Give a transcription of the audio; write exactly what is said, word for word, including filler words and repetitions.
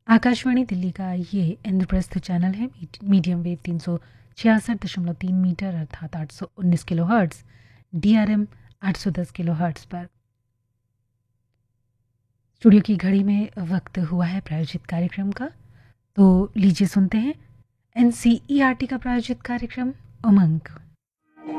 आकाशवाणी दिल्ली का ये इंद्रप्रस्थ चैनल है। मीडियम वेव तीन सौ छियासठ दशमलव तीन मीटर अर्थात आठ सौ उन्नीस kilo hertz, D R M आठ सौ दस किलो हर्ट्स पर। स्टूडियो की घड़ी में वक्त हुआ है प्रायोजित कार्यक्रम का, तो लीजिए सुनते हैं N C E R T का प्रायोजित कार्यक्रम उमंग।